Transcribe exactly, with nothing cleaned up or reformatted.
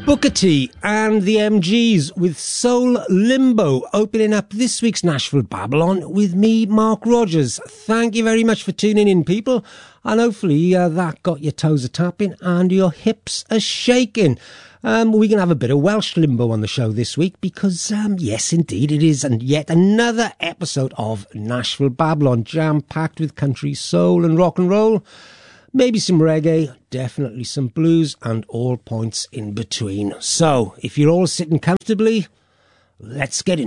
Booker T and the M Gs with Soul Limbo opening up this week's Nashville Babylon with me, Mark Rogers. Thank you very much for tuning in, people, and hopefully uh, that got your toes a tapping and your hips a shaking. Um, we're going to have a bit of Welsh limbo on the show this week because, um, yes, indeed, it is and yet another episode of Nashville Babylon, jam-packed with country, soul and rock and roll. Maybe some reggae, definitely some blues, and all points in between. So, if you're all sitting comfortably, let's get in.